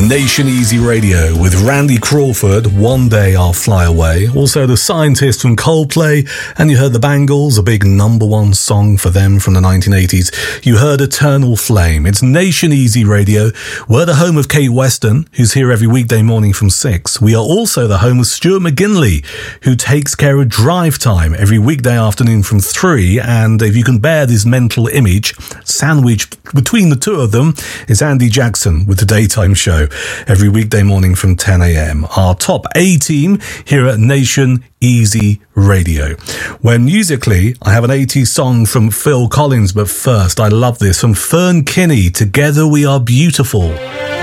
Nation Easy Radio with Randy Crawford, One Day I'll Fly Away. Also The Scientist from Coldplay, and you heard The Bangles, a big #1 song for them from the 1980s. You heard Eternal Flame. It's Nation Easy Radio. We're the home of Kate Weston, who's here every weekday morning from 6. We are also the home of Stuart McGinley, who takes care of Drive Time every weekday afternoon from 3. And if you can bear this mental image, sandwiched between the two of them is Andy Jackson with the Daytime Show every weekday morning from 10 a.m. Our top A team here at Nation Easy Radio. When musically, I have an 80s song from Phil Collins, but first, I love this from Fern Kinney, Together We Are Beautiful.